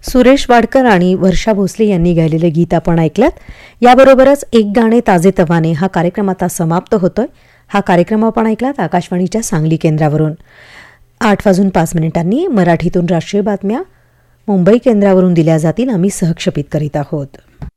सुरेश वाडकर आणि वर्षा भोसले यांनी गायलेले गीत आपण ऐकलात. याबरोबरच एक गाणे ताजेतवाने हा कार्यक्रम आता समाप्त होतोय. हा कार्यक्रम आपण ऐकलात आकाशवाणीच्या सांगली केंद्रावरून. 8:05 मराठीतून राष्ट्रीय बातम्या मुंबई केंद्रावरून दिल्या जातील. आम्ही सहक्षेपित करीत आहोत.